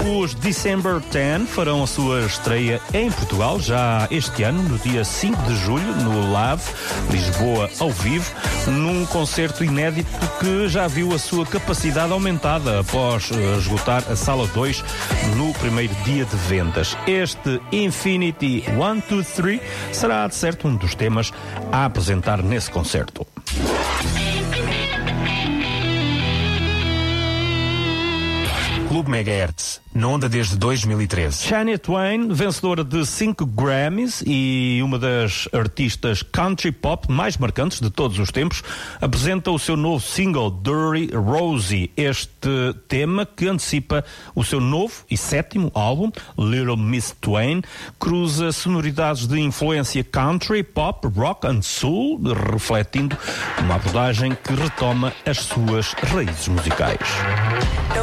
Os December 10 farão a sua estreia em Portugal já este ano, no dia 5 de julho, no LAV, Lisboa ao vivo, num concerto inédito que já viu a sua capacidade aumentada após esgotar a Sala 2 no primeiro dia de vendas. Este Infinity 1, 2, 3 será, de certo, um dos temas a apresentar nesse concerto. Clube Megahertz, na onda desde 2013. Shania Twain, vencedora de 5 Grammys e uma das artistas country pop mais marcantes de todos os tempos, apresenta o seu novo single Dirty Rosie. Este tema, que antecipa o seu novo e 7º álbum, Little Miss Twain, cruza sonoridades de influência country, pop, rock and soul, refletindo uma abordagem que retoma as suas raízes musicais.